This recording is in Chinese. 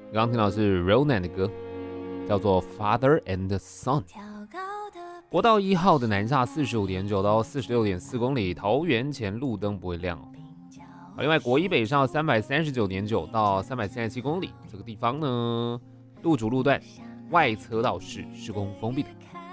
刚刚听到的是 Ronan 的歌，叫做 Father and Son。国道1号的南下45.9到46.4公里，桃园前路灯不会亮哦。另外国一北上339.9到337公里，这个地方呢，路主路段外侧道是施工封闭的。